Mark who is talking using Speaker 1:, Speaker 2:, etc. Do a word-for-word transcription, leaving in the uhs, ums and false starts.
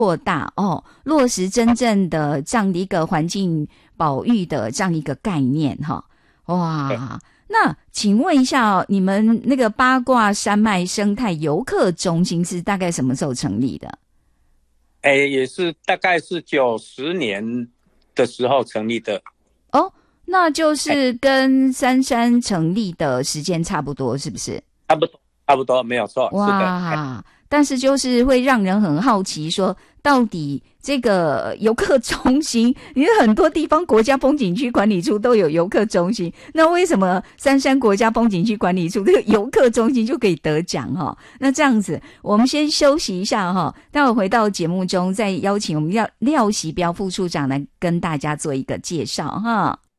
Speaker 1: 扩大哦，落实真正的这样的一个环境保育的这样一个概念哈。哇，那请问一下哦，你们那个八卦山脉生态游客中心是大概什么时候成立的？
Speaker 2: 哎，也是大概是九十年的时候成立的。
Speaker 1: 哦，那就是跟三山成立的时间差不多，是不是？
Speaker 2: 差不多，差不多，没有错，是的。
Speaker 1: 哇，但是就是会让人很好奇说，到底这个游客中心，因为很多地方国家风景区管理处都有游客中心，那为什么三山国家风景区管理处这个游客中心就可以得奖哈？那这样子，我们先休息一下哈，待会回到节目中再邀请我们廖廖习标副处长来跟大家做一个介绍哈。